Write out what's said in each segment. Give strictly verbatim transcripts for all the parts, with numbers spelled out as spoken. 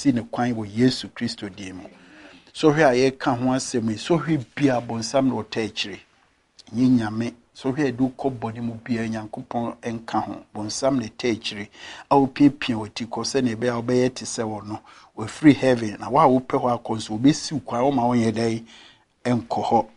si ne kwan wo Yesu Kristo dim so hwe aye ka ho asɛm so hwe bia bonsam no taachire nyi nyame so hwe du kɔbɔne mu bia Nyankopɔn enka ho bonsam ne taachire a opipia wati ko sɛ ne be a obɛyɛ te sɛ wo no we free heaven na wa wo pɛ ho akɔnso obesi kwan wo ma wonyɛ dai enko ho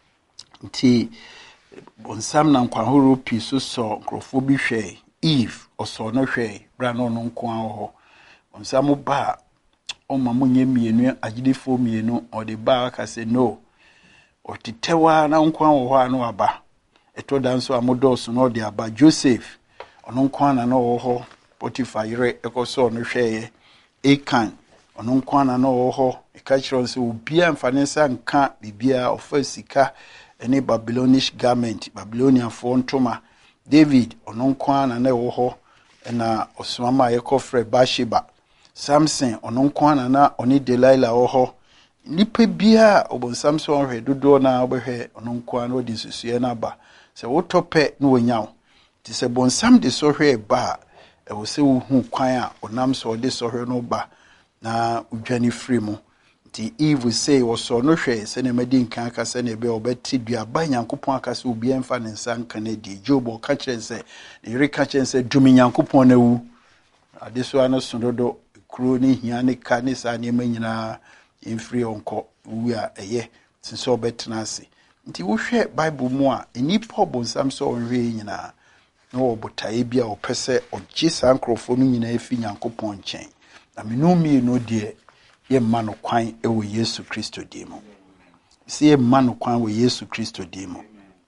nti bonsam na nkwa horo pi so so nkrofo bi hwɛ Eve oso no hwɛ bra no no nko an ho bonsam ba o ma munye mienu agidefo mienu o de ba ka se no o titewa na nko an ho anu aba eto danso amodos no de aba Joseph ono nko an na ho ho Potiphar yere ekoso no hwɛ Akan ono nko an na ho ho e ka kyerɛ se obia mfanesa nka bibia ofa sika ene Babylonish garment Babylonian for ntoma David ono nko an na ho ho na osomama yekofre Bathsheba Samson ono nko an na oni Delilah ho ho nipa bia obonsam so hwe dodo na obehwe ono nko an odi susue na ba se wotope no wanyaw ti se bonsam de so hwe ba e wo se wo hu kwan a onam so de so hwe no ba na udwani free mu ti Eve say wo so no hwe se ne madi nkan aka se ne be obeti dua ba Nyankopon aka se obi emfa ne nsa nka na di Job o ka kire se ne re ka kire se dumi Nyankopon na wu ade so ano sododo kuro ni hia ne ka ne sa ne manyina infree onko wu a eye sinso obetena ase nti wo hwe Bible mu a enipa obonsam so onwe nyina na obotae bia opese ogye sankrofo no nyina efi Nyankopon nchen na menumi no de ye manu kwan ewo Yesu Kristo dimo si ye manu kwan wo Yesu Kristo dimo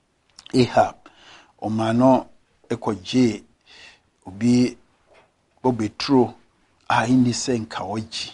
Ahab o mano ekoje obi bobetro a ini senka oji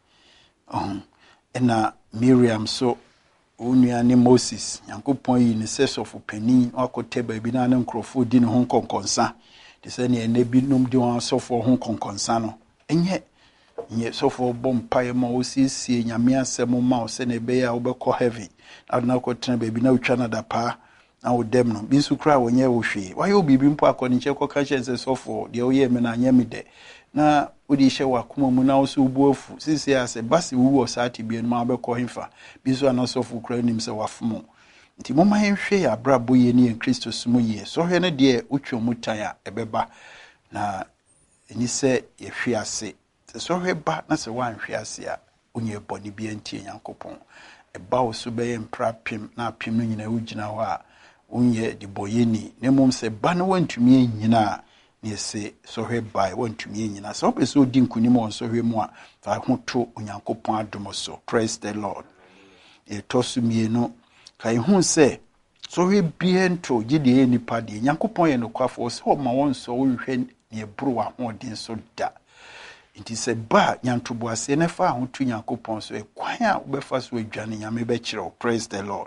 um ena Miriam so onuane Moses Nyankopon yi ne sesofu pani akote ba bi na ne nkrofo di ne ho konkonsa de se ne ene bi num di won sofo ho konkonsa no enye nye sofo bompaye ma osiesie nyame asem ma o se ne be ya obekọ heaven aduna ko tena ba bi na utwa na dapa na odem no bi su kra wonye wo hwe waye obibi mpo akoni che ko ka chense sofo de oye me na nyame de na odi hye wakoma mu na oso ubuofu sisi ase basi wu o saati bi no ma bekọ himfa bi so na sofo kra nim se wafomo nti moma hwe ya brabo ye ni en Kristo sumu ye so hwe ne de utwo mutan a ebeba na eni se ye hwe ase so hwe ba na se wan hwe ase a onye boni bi antie Nyankopon eba wo so be mprapim na apim no nyina ugina ho a onye de boyeni ne mom se ba no wantumi anyina ne se so hwe bai wantumi anyina so be so di nkunim on so hwe mu a fa ho to Onyankopon adom so praise the Lord e to so mienu kai hu se so hwe biento gide eni pade Nyankopon ye no kwafo so ma won so wo hwe ne buru wa ho din so da nti se ba nyantobo ase ne fa ho to Nyankopon so e kwan a obefa so adwane nyame be kire praise the Lord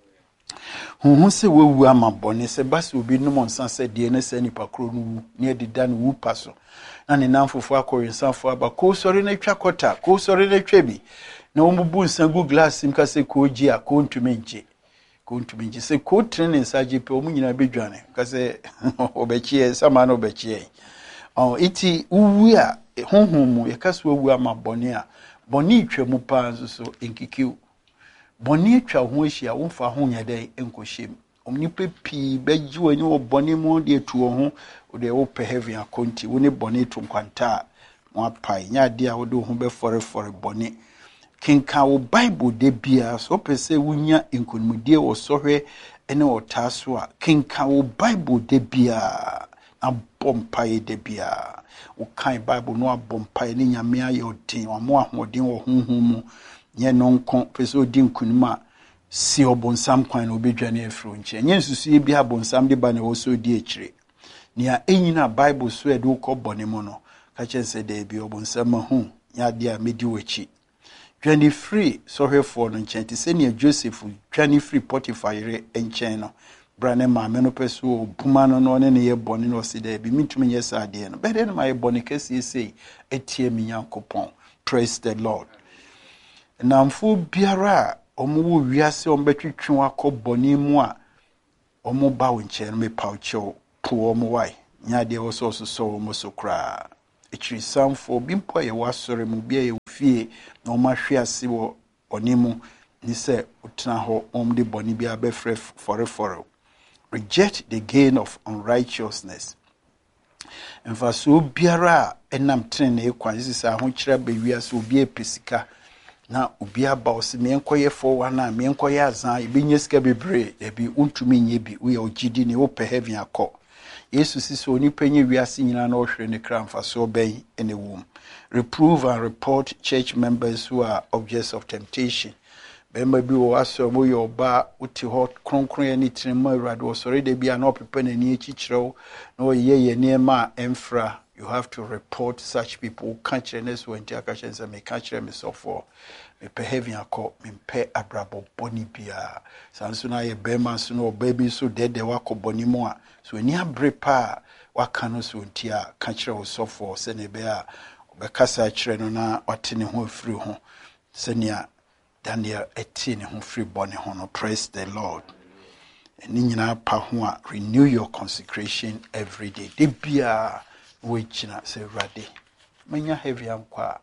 hu se wewu ama bone se basi obi no monsa se de ne se nipa kro no ne dida no wu paso na ne namfofo akorinsanfo aba ko sori na twa kota ko sori na twa bi na omubu nsangu glass imka se ko ji a ko ntumenje ko ntumenje se ko training saje pe omu nyina bedwane ka se obechie sama na obechie oh iti uwu a honhom mu yakaso wewu ama bone a bone itwa mu pa nso so enkikiu boni atwa ho ahia wo fa ho nyade enkohyem omnipa pi beji wani wo boni mu de tuo ho de wo pe heaven akonti wo ne boni to kwanta mo apai nya de a wo de ho be fore fore boni kinka wo Bible de bia so pese wunya enkonimdie wo sohwe ene wo taso a kinka wo Bible de bia na bompai de bia wo kan Bible no abompai ne nyame aye odin wo mo ahodin wo honhom mu nye nonko peso di nkunuma si obonsam kwan no bedwane afro nche nye nsusu bi abonsam de ba na wo so di ekire nia enyina Bible so edu ko bone mo no ka chense de bi obonsam hu nya de a medi wachi dwane free so hwefo no nche ti se nia Joseph dwane free Potiphar yere enchen no brane ma me no peso obuma no no ne ne ye bone no si de bi mitumi nye sa de no be de no ma ye bone kesi sei etie mi Nyankopon praise the Lord namfo biara omo wiase ombetwetwe akoboni mu a omo ba wonche no me paucho po omo wai nya de wo so so so omo so kra Ekyiri samfo bi mpo ye wasore mu bia ye fie na oma hwe ase wo onimu ni se utena ho omde boni bia befre forefore. Reject the gain of unrighteousness. In fact, so biara enam trene e kwan sisa ho kira be wiase obi epesika na obi aba o se me enkoye for wana me enkoye azan e bi nyesika bebre e bi untumi nye bi we ogidi ne wo pe heaven akọ. Yesu siso oni penye wiase nyina na ohwere ne kra mfa so ben ene wom. Reprove and report church members who are objects of temptation. Bemba bi wo aso mo yo ba uti hot kronkron ya ni tinema urade wo sori de bia na opepe na ni echichiro na wo ye ye niema emfra. You have to report such people. Can't you next when tia catch and me catch me so for me pe heaven akọ me pe abrabo boni bia sanso na ye bema so no baby so dead de wako boni mo a so ani abre pa waka no so ntia catch wo so for se ne be a obekasa kire no na watene ho afiri ho se nia Daniel eighteen ho free boni ho no. Praise the Lord. Ni nyina pa ho a renew your consecration every day. De bia we china se rade manya heavy ankwa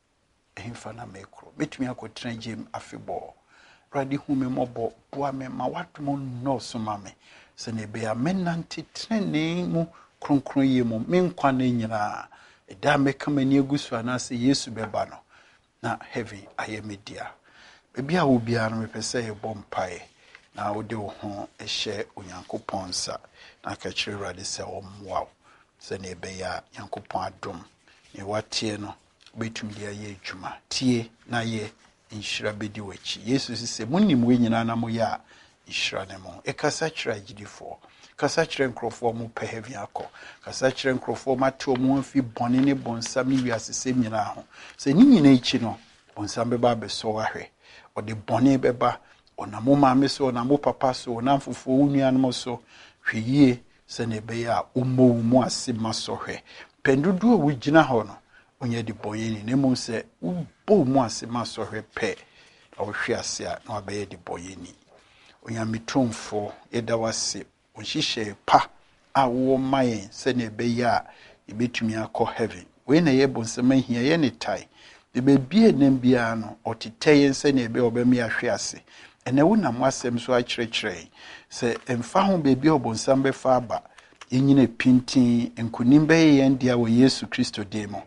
ehimfa na mekro betumi akotena gym afebo rade hu me mobo boa me ma watmo no so ma me se ne be amenanti trene mu kronkron ye mu me nkwa na nyina eda meka mani agusu ana se Yesu beba no na heavy ayemedia bebia wo bia no mepese ye bompae na wo de wo ho ehye onyankopon sa na ka kire rade se wo mwa se ne be ya yankopon adom ne watie no betum dia ye adwuma tie na ye inhira bedi wachi Yesu sise munim we nyina na mo ya inhira ne mo e kasa kira gidifo kasa kira nkrofo mo pe heavy akọ kasa kira nkrofo matio mo afi bone ne bonsam ne wiase nyina ho se ni nyina ichi no bonsam be ba be so ahwe o de bone beba onamo maame so onamo papa so onamfofo unuanom so hweyie se ne be ya ummo mu ase masohwe pendudu a wugina ho no onye de boyeni ne mo se ubbo mu ase masohwe pe o hwe ase a na abaye de boyeni onya mitomfo eda wase onhihye pa a wo mayen se ne be ya ebetumi akọ heaven we na ye bonsema hia ye ne tai de be bie nem bia no otiteye se ne be obemi ahwe ase ene wo na mwasem so akyerekyere se emfa ho bebi obonsam be fa aba yenyine pintin enkunim be ye ndia wo Yesu Kristo demo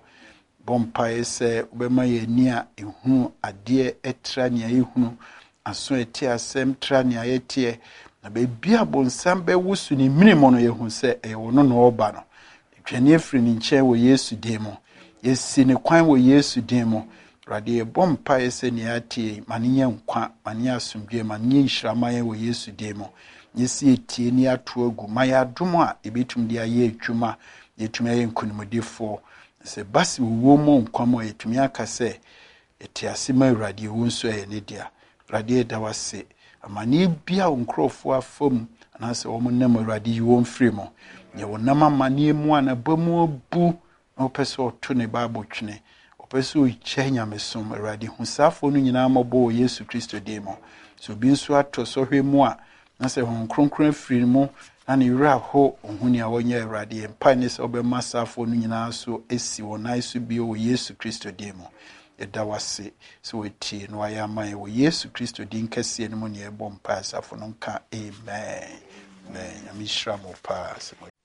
bompae se obema ye nia ehunu ade etra nia ehunu aso eti asem tra nia yetie na bebi abonsam be wusu ni minimo no yehu se e wo no no oba no twani afiri ni nche wo Yesu demo yesi ne kwan wo Yesu demo rade bompa ese ni atie maniye nkwa maniye asumdwe maniye nhyiramaye wo Yesu demo yesi etie ni ato agu maya domo a ebetum dia ye adwuma yetumi aye nkunimdefo se basi wo mo nkwamo yetumi akase eti asema rade wo nso ye ne dia rade da wase amani bia nkrofo afom anase wo mo nam rade wo mfiri mo ye wo nam amani mu anabamu abu no peso to ne bible twene opeso ichenya mesom rade husafo no nyina mabo Yesu Kristo demo so bi nso ato so hwemu a na se hon kronkron afiri mu na ne wura ho ohuni a wonye rade empa ne se obema safo no nyina so esi wonai so bi o Yesu Kristo demo eda wase so wetie no ayaman wo Yesu Kristo din kase ne mu ne ebom pa safo no nka amen amen amishra mo pa